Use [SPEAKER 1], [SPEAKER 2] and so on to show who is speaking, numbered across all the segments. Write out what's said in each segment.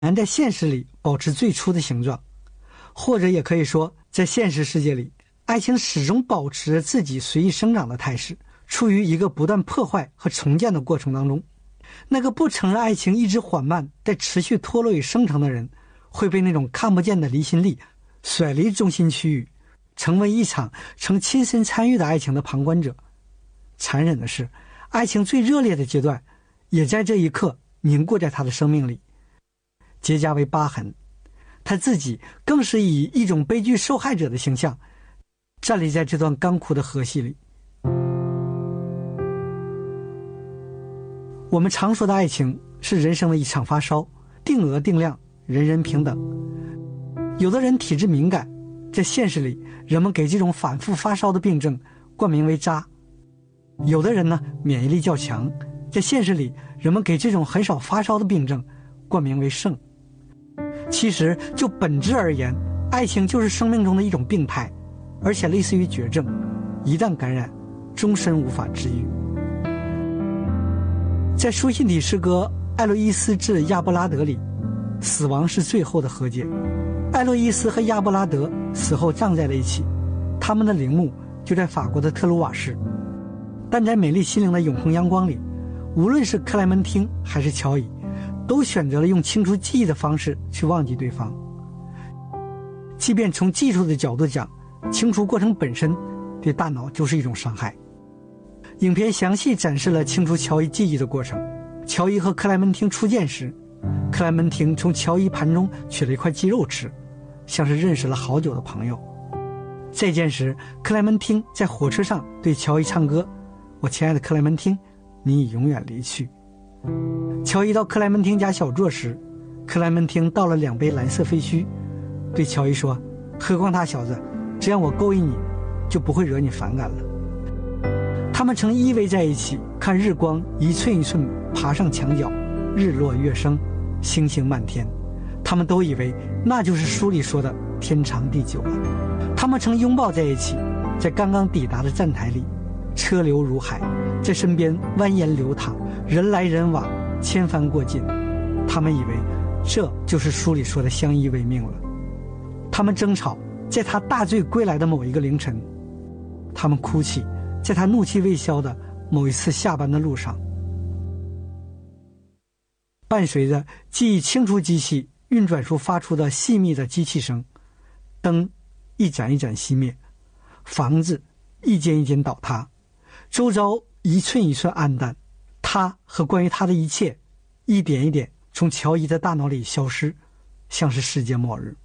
[SPEAKER 1] 难在现实里保持最初的形状，或者也可以说，在现实世界里，爱情始终保持着自己随意生长的态势，处于一个不断破坏和重建的过程当中。那个不承认爱情一直缓慢但持续脱落与生成的人，会被那种看不见的离心力甩离中心区域，成为一场曾亲身参与的爱情的旁观者。残忍的是，爱情最热烈的阶段也在这一刻凝固在他的生命里，结痂为疤痕。他自己更是以一种悲剧受害者的形象站立在这段干枯的河系里。我们常说的爱情是人生的一场发烧，定额定量，人人平等。有的人体质敏感，在现实里人们给这种反复发烧的病症冠名为渣。有的人呢，免疫力较强，在现实里人们给这种很少发烧的病症冠名为圣。其实就本质而言，爱情就是生命中的一种病态，而且类似于绝症，一旦感染，终身无法治愈。在书信体诗歌《艾洛伊斯致亚伯拉德》里，死亡是最后的和解。艾洛伊斯和亚伯拉德死后葬在了一起，他们的陵墓就在法国的特鲁瓦市。但在美丽心灵的永恒阳光里，无论是克莱门汀还是乔伊，都选择了用清除记忆的方式去忘记对方。即便从技术的角度讲，清除过程本身对大脑就是一种伤害。影片详细展示了清除乔伊记忆的过程。乔伊和克莱门汀初见时，克莱门汀从乔伊盘中取了一块鸡肉吃，像是认识了好久的朋友。再见时，克莱门汀在火车上对乔伊唱歌：我亲爱的克莱门汀，你已永远离去。乔伊到克莱门汀家小坐时，克莱门汀倒了2杯蓝色废墟，对乔伊说：喝光它，小子，这样我勾引你就不会惹你反感了。他们曾依偎在一起，看日光一寸一寸爬上墙角，日落月升，星星漫天。他们都以为那就是书里说的天长地久了。他们曾拥抱在一起，在刚刚抵达的站台里，车流如海，在身边蜿蜒流淌，人来人往，千帆过尽。他们以为这就是书里说的相依为命了。他们争吵，在他大醉归来的某一个凌晨；他们哭泣，在他怒气未消的某一次下班的路上。伴随着记忆清除机器运转出发出的细密的机器声，灯一盏一盏熄灭，房子一间一间倒塌，周遭一寸一寸暗淡，他和关于他的一切一点一点从乔伊的大脑里消失，像是世界末日。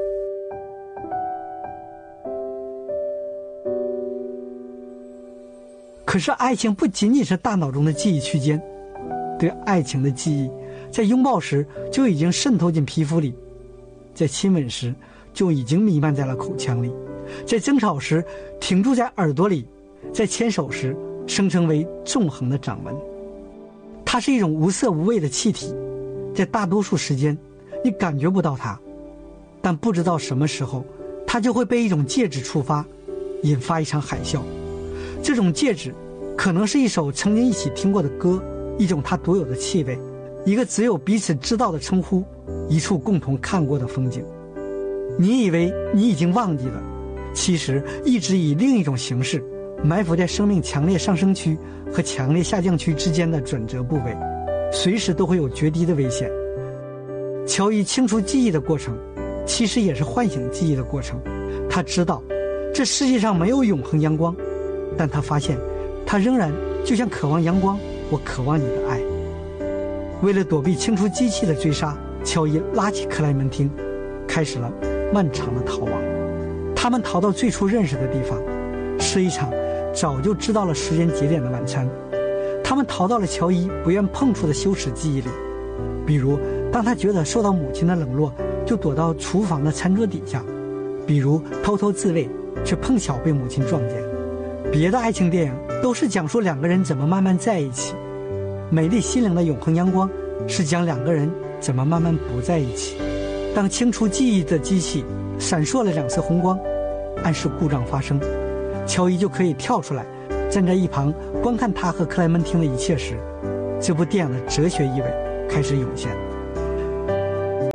[SPEAKER 1] 可是爱情不仅仅是大脑中的记忆区间，对爱情的记忆在拥抱时就已经渗透进皮肤里，在亲吻时就已经弥漫在了口腔里，在争吵时停驻在耳朵里，在牵手时生成为纵横的掌纹。它是一种无色无味的气体，在大多数时间你感觉不到它，但不知道什么时候它就会被一种介质触发，引发一场海啸。这种介质可能是一首曾经一起听过的歌，一种它独有的气味，一个只有彼此知道的称呼，一处共同看过的风景。你以为你已经忘记了，其实一直以另一种形式埋伏在生命强烈上升区和强烈下降区之间的转折部位，随时都会有决堤的危险。乔伊清除记忆的过程其实也是唤醒记忆的过程。他知道这世界上没有永恒阳光，但他发现他仍然就像渴望阳光，我渴望你的爱。为了躲避清除机器的追杀，乔伊拉起克莱门汀，开始了漫长的逃亡。他们逃到最初认识的地方，吃一场早就知道了时间节点的晚餐。他们逃到了乔伊不愿碰触的羞耻记忆里，比如当他觉得受到母亲的冷落，就躲到厨房的餐桌底下，比如偷偷自慰却碰巧被母亲撞见。别的爱情电影都是讲述2个人怎么慢慢在一起，美丽心灵的永恒阳光是讲2个人怎么慢慢不在一起。当清除记忆的机器闪烁了2色红光，暗示故障发生，乔伊就可以跳出来，站在一旁观看他和克莱门汀的一切时，这部电影的哲学意味开始涌现。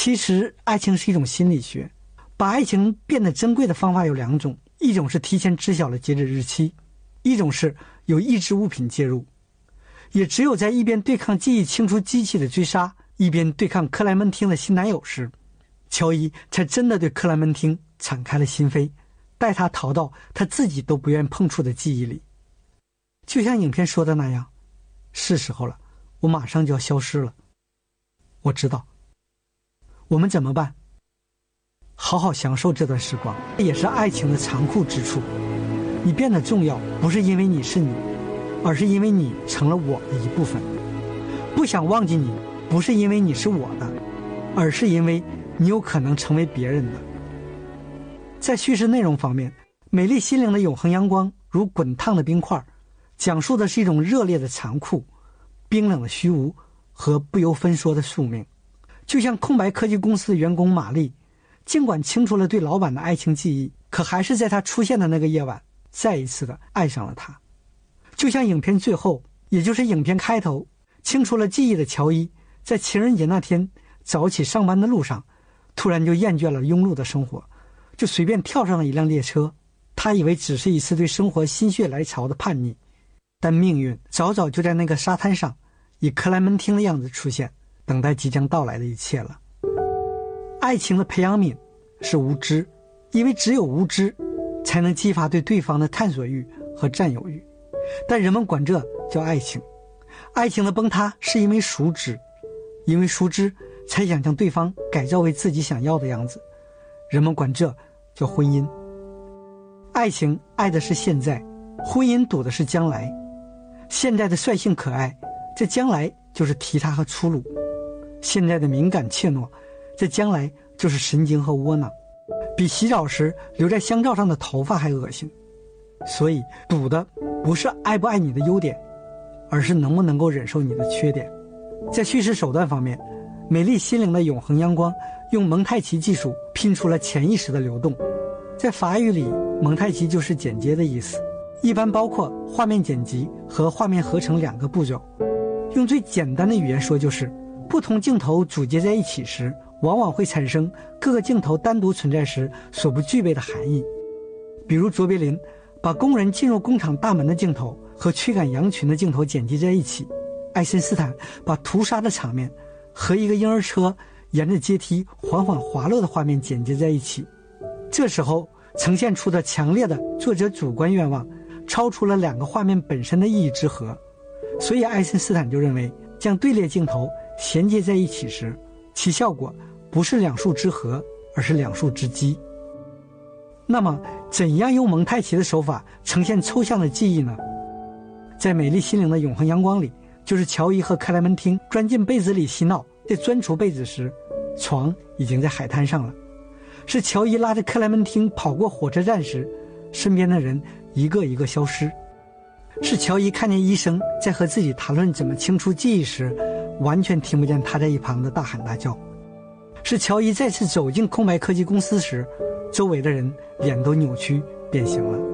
[SPEAKER 1] 其实爱情是一种心理学，把爱情变得珍贵的方法有2种，一种是提前知晓了截止日期，一种是有意志物品介入。也只有在一边对抗记忆清除机器的追杀，一边对抗克莱门汀的新男友时，乔伊才真的对克莱门汀敞开了心扉，带他逃到他自己都不愿碰触的记忆里。就像影片说的那样，是时候了，我马上就要消失了。我知道。我们怎么办？好好享受这段时光，这也是爱情的残酷之处。你变得重要，不是因为你是你，而是因为你成了我的一部分。不想忘记你，不是因为你是我的，而是因为你有可能成为别人的。在叙事内容方面，美丽心灵的永恒阳光如滚烫的冰块，讲述的是一种热烈的残酷、冰冷的虚无和不由分说的宿命。就像空白科技公司的员工玛丽，尽管清除了对老板的爱情记忆，可还是在他出现的那个夜晚再一次的爱上了他。就像影片最后，也就是影片开头，清除了记忆的乔伊在情人节那天早起上班的路上，突然就厌倦了庸碌的生活，就随便跳上了一辆列车。他以为只是一次对生活心血来潮的叛逆，但命运早早就在那个沙滩上以克莱门汀的样子出现，等待即将到来的一切了。爱情的培养皿是无知，因为只有无知才能激发对对方的探索欲和占有欲，但人们管这叫爱情。爱情的崩塌是因为熟知，因为熟知才想将对方改造为自己想要的样子，人们管这叫婚姻。爱情爱的是现在，婚姻赌的是将来。现在的率性可爱，在将来就是踢踏和粗鲁；现在的敏感怯懦，在将来就是神经和窝囊，比洗澡时留在香皂上的头发还恶心。所以赌的不是爱不爱你的优点，而是能不能够忍受你的缺点。在叙事手段方面，美丽心灵的永恒阳光用蒙太奇技术拼出了潜意识的流动。在法语里，蒙太奇就是剪接的意思，一般包括画面剪辑和画面合成2个步骤。用最简单的语言说，就是不同镜头组接在一起时，往往会产生各个镜头单独存在时所不具备的含义。比如卓别林把工人进入工厂大门的镜头和驱赶羊群的镜头剪辑在一起，爱森斯坦把屠杀的场面和一个婴儿车沿着阶梯缓缓滑落的画面剪辑在一起。这时候呈现出的强烈的作者主观愿望超出了2个画面本身的意义之和，所以爱森斯坦就认为，将队列镜头衔接在一起时，其效果不是2数之和，而是2数之激。那么怎样用蒙太奇的手法呈现抽象的记忆呢？在美丽心灵的永恒阳光里，就是乔伊和克莱门汀钻进被子里嬉闹，在钻出被子时，床已经在海滩上了。是乔伊拉着克莱门汀跑过火车站时，身边的人一个一个消失。是乔伊看见医生在和自己谈论怎么清除记忆时，完全听不见他在一旁的大喊大叫。是乔伊再次走进空白科技公司时，周围的人脸都扭曲变形了。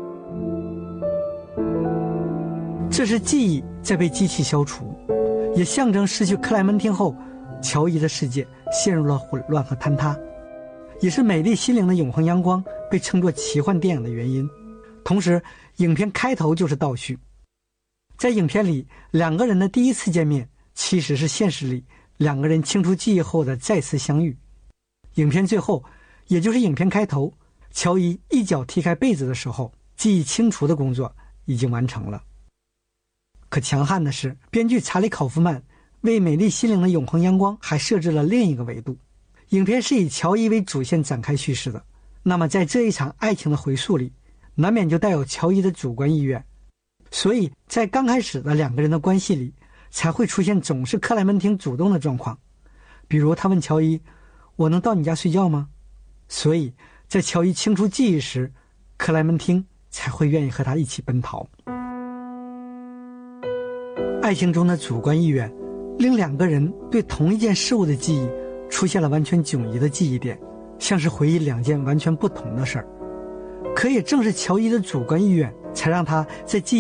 [SPEAKER 1] 这是记忆在被机器消除，也象征失去克莱门汀后，乔伊的世界陷入了混乱和坍塌，也是美丽心灵的永恒阳光被称作奇幻电影的原因。同时，影片开头就是倒叙。在影片里，2个人的第一次见面其实是现实里2个人清除记忆后的再次相遇。影片最后，也就是影片开头，乔伊一脚踢开被子的时候，记忆清除的工作已经完成了。可强悍的是，编剧查理·考夫曼为美丽心灵的永恒阳光还设置了另一个维度。影片是以乔伊为主线展开叙事的，那么在这一场爱情的回溯里，难免就带有乔伊的主观意愿，所以在刚开始的2个人的关系里，才会出现总是克莱门汀主动的状况。比如他问乔伊，我能到你家睡觉吗？所以在乔伊清除记忆时，克莱门汀才会愿意和他一起奔逃。爱情中的主观意愿令2个人对同一件事物的记忆出现了完全迥异的记忆点，像是回忆2件完全不同的事儿。可也正是乔伊的主观意愿，才让他在记忆